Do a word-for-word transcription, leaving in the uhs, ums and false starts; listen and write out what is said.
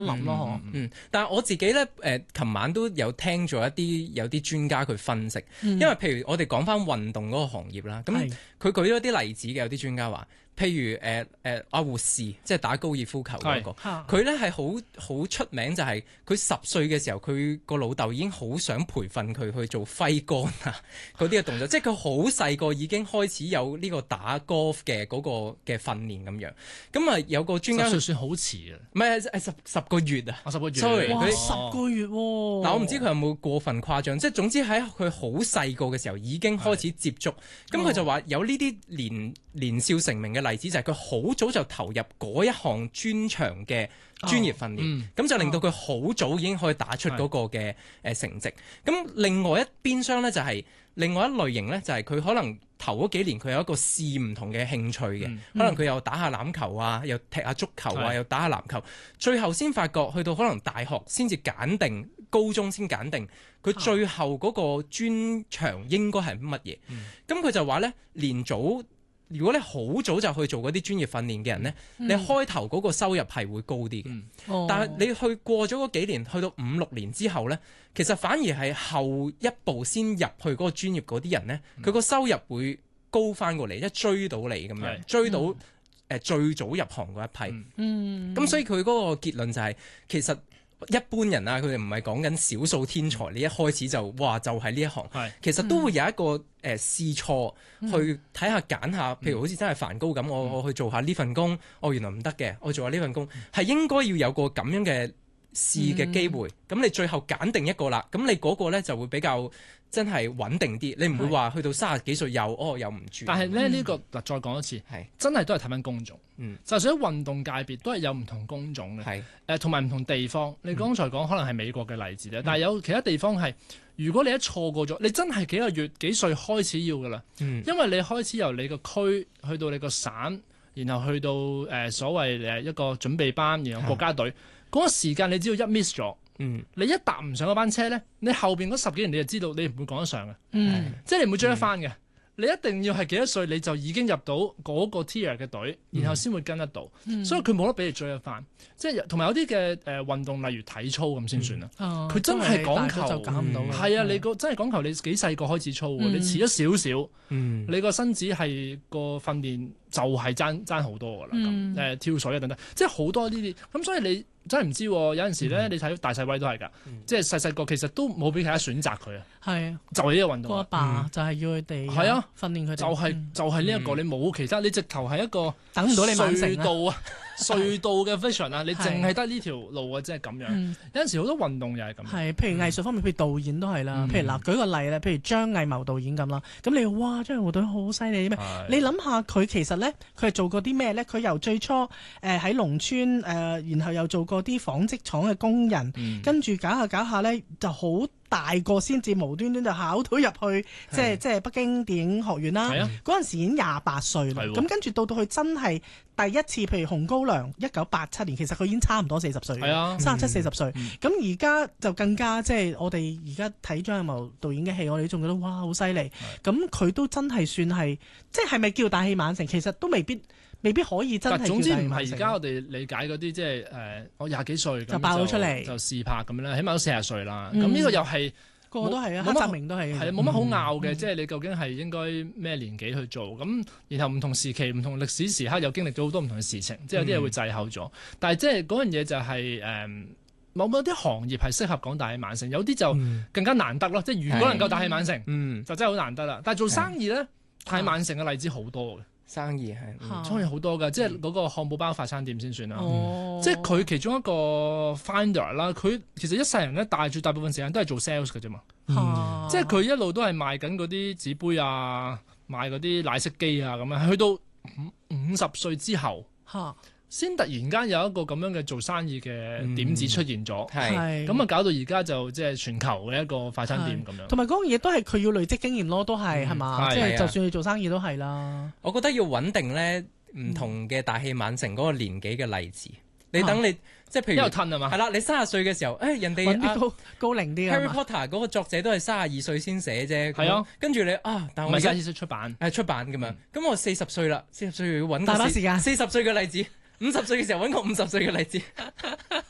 諗咯。 嗯，嗯但係我自己咧，誒、呃，琴晚都有聽咗一啲有啲專家去分析，嗯、因為譬如我哋講翻運動嗰個行業啦，咁佢舉咗啲例子嘅，有啲專家話。譬如誒誒阿胡士，即係打高爾夫球嗰、那個，佢咧係好好出名，就係佢十歲嘅時候，佢個老豆已經好想培訓佢去做揮桿啊嗰啲嘅動作，即係佢好細個已經開始有呢個打 golf 嘅嗰個嘅訓練咁樣。咁啊有個專家， 十歲算好遲啊， 唔係係十十個月啊， 十個月 ，sorry， 哇， 佢十個月喎。 嗱我唔知佢有冇過分誇張，即係總之喺佢好細個嘅時候已經開始接觸，咁佢就話有呢啲年年少成名嘅例子，就係佢好早就投入嗰一項專長嘅專業訓練，咁、哦嗯、就令到佢好早已經可以打出嗰個嘅誒成績。咁是另外一邊廂咧就係、是、另外一類型咧，就係佢可能頭嗰幾年佢有一個試唔同嘅興趣嘅，嗯、可能佢又打下欖球啊，又踢下足球啊，是又打下籃球，最後先發覺去到可能大學先至揀定，高中先揀定佢最後嗰個專長應該係乜嘢。咁佢、嗯、就話咧，連早。如果你好早就去做嗰啲專業訓練嘅人呢，嗯、你開頭嗰個收入係會高啲嘅。嗯哦、但係你去過咗嗰幾年，去到五六年之後呢，其實反而係後一步先入去嗰個專業嗰啲人呢，佢個、嗯、收入會高翻過嚟，一追到你咁樣，是追到誒、嗯呃、最早入行嗰一批。嗯，咁所以佢嗰個結論就係、是、其實。一般人啊，佢哋唔係講緊少數天才，你一開始就哇就係、是、呢一行，是其實都會有一個誒、呃、試錯，去睇下揀下，譬如好似真係梵高咁，我我去做下呢份工，哦原來唔得嘅，我做下呢份工，係應該要有個咁樣嘅試嘅機會，咁、嗯、你最後揀定一個啦，咁你嗰個咧就會比較真係穩定啲，你唔會話去到三十幾歲又哦又唔住。但係咧呢、嗯、個嗱再講一次，係是真係都係睇翻工種，嗯，就算喺運動界別都係有唔同工種嘅，係誒同埋唔同地方。你剛才講可能係美國嘅例子咧，嗯、但係有其他地方係，如果你一錯過咗，你真係幾個月幾歲開始要噶啦，嗯，因為你開始由你個區去到你個省，然後去到誒、呃、所謂誒一個準備班，然後國家隊。嗰個時間你只要一 miss 咗，嗯、你一搭唔上嗰班車咧，你後邊嗰十幾年你就知道你唔會趕得上嘅，嗯、即係你唔會追得翻嘅。嗯、你一定要係幾多歲你就已經入到嗰個 tier 嘅隊，然後先會跟得到。嗯、所以佢冇得俾你追得翻。即係同埋有啲嘅誒運動，例如體操咁先算啦。佢、嗯哦、真係講求就減唔到。係、嗯、啊，你個真係講求你幾細個開始操喎，嗯、你遲咗少少，嗯、你個身子係個訓練就係爭爭好多噶啦。咁誒、嗯呃、跳水啊等等，即係好多呢啲。咁所以你。真係唔知，有陣時咧，你睇大細威都係㗎，即係細細個其實都冇俾其他選擇佢啊。係啊，就係呢個運動。阿爸就係要佢哋係啊訓練佢哋。就係就係呢一個，你冇其他，你直頭係一個等唔到你隧道啊，隧道嘅 vision 啊，你淨係得呢條路啊，即係咁樣。有陣時好多運動又係咁。係，譬如藝術方面，譬如導演都係啦。譬如嗱，舉個例咧，譬如張藝謀導演咁啦。咁你哇，張藝謀導演好犀利咩？你諗下佢其實咧，佢係做過啲咩咧？佢由最初誒喺農村誒，然後又做過啲紡織廠嘅工人，嗯、跟住搞下搞下咧，就好大個先至無端端就考到入去，即係即係北京電影學院啦。嗰陣、啊、時已經廿八歲啦，咁、啊、跟住到到佢真係第一次，譬如紅高粱，一九八七年，其實佢已經差唔多四十歲，三十七四十歲。咁而家就更加即係、就是、我哋而家睇張藝謀導演嘅戲，我哋仲覺得哇好犀利。咁佢、啊、都真係算係，即係咪叫大器晚成？其實都未必。未必可以真係。但總之唔係而家我哋理解嗰啲，即係誒，我廿幾歲就爆咗出嚟，就試拍咁樣啦，起碼都四十歲啦。咁呢、嗯、個又係個個都係啊，黑澤明都係。係啊，冇乜好拗嘅，嗯、即係你究竟係應該咩年紀去做？咁然後唔同時期、唔同歷史時刻又經歷咗好多唔同嘅事情，即係有啲嘢會滯後咗。嗯、但係即係嗰樣嘢就係、是、誒、嗯，某某啲行業係適合講大器晚成，有啲就更加難得咯。嗯、即係如果能夠大器晚成，嗯、就真係好難得啦。但係做生意咧，大器晚成嘅例子好多嘅。生意係，生意好多㗎，嗯、即係嗰個漢堡包快餐店先算啦。哦、即係佢其中一個 founder 啦，佢其實一世人咧帶住大部分時間都係做 sales 嘅啫嘛。嗯、即係佢一路都係賣緊嗰啲紙杯啊，賣嗰啲奶昔機啊咁樣。去到五五十歲之後，嗯、先突然間有一個咁樣嘅做生意嘅點子出現咗，係咁啊，搞到而家就即係全球嘅一個快餐店咁樣。同埋嗰樣嘢都係佢要累積經驗咯，都係係嘛，即係就算你做生意都係啦。我覺得要穩定咧，唔同嘅大器晚成嗰個年紀嘅例子，你等你即係譬如又褪係嘛，係啦，你三十歲嘅時候，誒人哋啲高高齡啲 Harry Potter 嗰個作者都係三十二歲先寫啫，係啊，跟住你啊，但我唔係三十二歲出版，係出版㗎嘛，咁我四十歲啦，四十歲要揾大把時間，四十歲嘅例子。五十歲嘅時候揾個五十歲嘅例子，